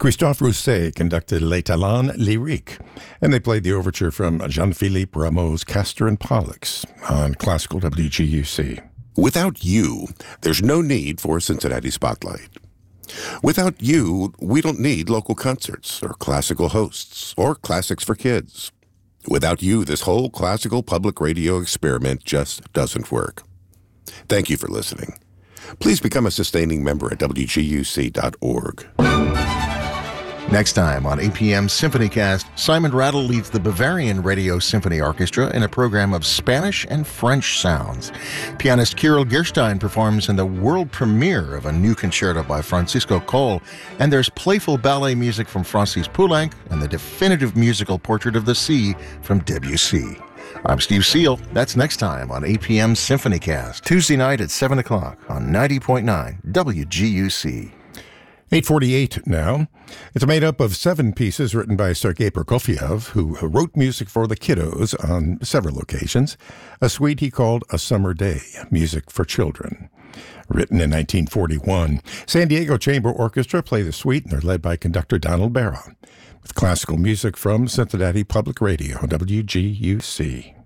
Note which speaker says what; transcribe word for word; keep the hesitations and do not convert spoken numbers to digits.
Speaker 1: Christophe Rousset conducted Les Talents Lyriques, and they played the overture from Jean-Philippe Rameau's Castor and Pollux on Classical W G U C.
Speaker 2: Without you, there's no need for Cincinnati Spotlight. Without you, we don't need local concerts or classical hosts or classics for kids. Without you, this whole classical public radio experiment just doesn't work. Thank you for listening. Please become a sustaining member at W G U C dot org.
Speaker 3: Next time on A P M SymphonyCast, Simon Rattle leads the Bavarian Radio Symphony Orchestra in a program of Spanish and French sounds. Pianist Kirill Gerstein performs in the world premiere of a new concerto by Francisco Coll, and there's playful ballet music from Francis Poulenc and the definitive musical Portrait of the Sea from Debussy. I'm Steve Seal. That's next time on A P M SymphonyCast, Tuesday night at seven o'clock on ninety point nine W G U C.
Speaker 1: eight forty-eight now. It's made up of seven pieces written by Sergei Prokofiev, who wrote music for the kiddos on several occasions. A suite he called A Summer Day, music for children. Written in nineteen forty-one, San Diego Chamber Orchestra play the suite, and they're led by conductor Donald Barra, with classical music from Cincinnati Public Radio, W G U C.